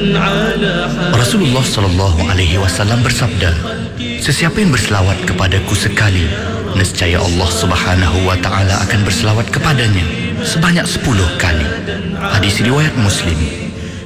Rasulullah SAW bersabda, sesiapa yang berselawat kepadaku sekali, nescaya Allah Subhanahu wa Ta'ala akan berselawat kepadanya sebanyak 10 kali. Hadis riwayat Muslim.